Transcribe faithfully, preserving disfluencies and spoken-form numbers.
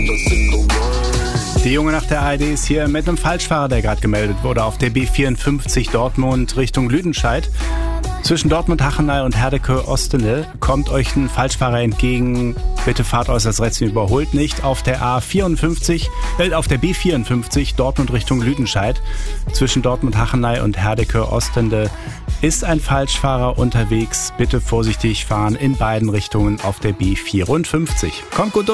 Die Junge nach der A R D ist hier mit einem Falschfahrer, der gerade gemeldet wurde, auf der B vierundfünfzig Dortmund Richtung Lüdenscheid. Zwischen Dortmund-Hachenay und Herdecke-Ostende kommt euch ein Falschfahrer entgegen. Bitte fahrt äußerst rechts und überholt nicht. Auf der A vierundfünfzig, äh, auf der B vierundfünfzig Dortmund Richtung Lüdenscheid. Zwischen Dortmund-Hachenay und Herdecke-Ostende ist ein Falschfahrer unterwegs. Bitte vorsichtig fahren in beiden Richtungen auf der B vierundfünfzig. Kommt gut durch.